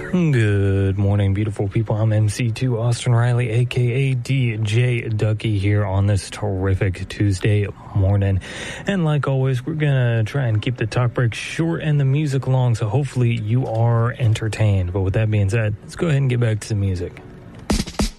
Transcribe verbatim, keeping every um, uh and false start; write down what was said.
Good morning, beautiful people. I'm M C two Austin Riley, a k a. D J Ducky, here on this terrific Tuesday morning. And like always, we're going to try and keep the talk break short and the music long, so hopefully you are entertained. But with that being said, let's go ahead and get back to the music.